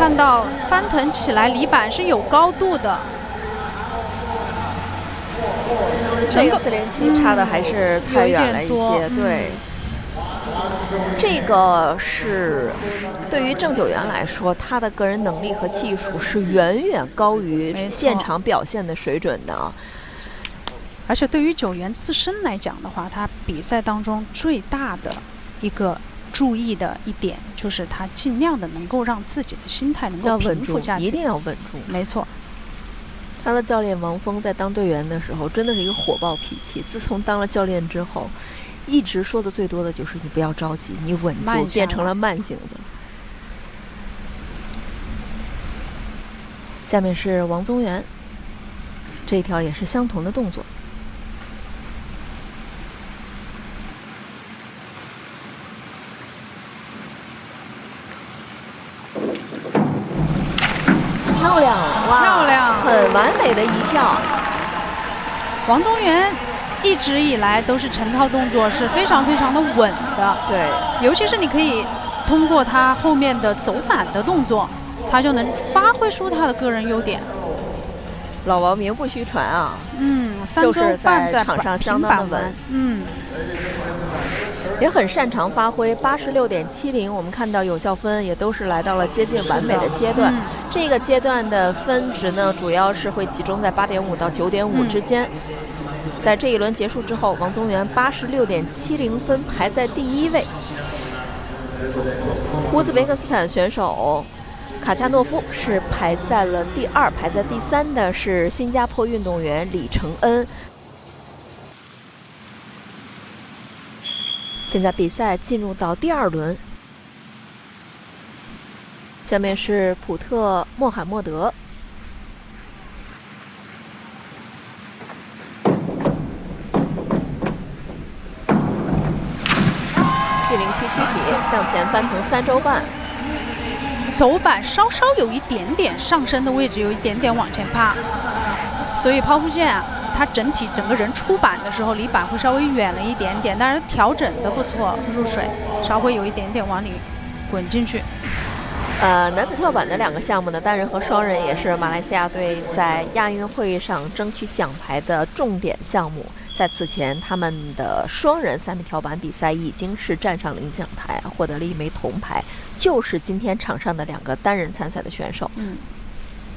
看到翻腾起来离板是有高度的。 这个407差的还是太远了一些，对。这个是对于郑九元来说，他的个人能力和技术是远远高于现场表现的水准的。 而且对于九元自身来讲的话，他比赛当中最大的一个注意的一点就是他尽量的能够让自己的心态能够平复下去， 一定要稳住。 没错。 他的教练王峰在当队员的时候真的是一个火爆脾气，自从当了教练之后，一直说的最多的就是你不要着急，你稳住，变成了慢性子。下面是王宗源，这一条也是相同的动作。漂亮，哇， 漂亮， 很完美的移跳。 王宗源一直以来都是成套动作是非常非常的稳的， 对， 尤其是你可以通过他后面的走板的动作，他就能发挥出他的个人优点。 老王名不虚传啊 ，3周半在场上相当的稳，也很擅长发挥86.70，我们看到有效分也都是来到了接近完美的阶段。这个阶段的分值呢，主要是会集中在8.5到9.5之间。在这一轮结束之后，王宗源86.70分排在第1位。乌兹别克斯坦选手卡恰诺夫是排在了第2，排在第3的是新加坡运动员李承恩。现在比赛进入到第2轮，下面是普特穆罕默德。P07躯体向前翻腾3周半， 走板稍稍有一点点上升的位置，有一点点往前趴，所以抛物线啊，它整个人出板的时候离板会稍微远了一点点，但是调整的不错，入水稍微有一点点往里滚进去。 男子跳板的2个项目呢，单人和双人也是马来西亚队在亚运会上争取奖牌的重点项目。在此前，他们的双人3米跳板比赛已经是站上领奖台，获得了1枚铜牌，就是今天场上的2个单人参赛的选手。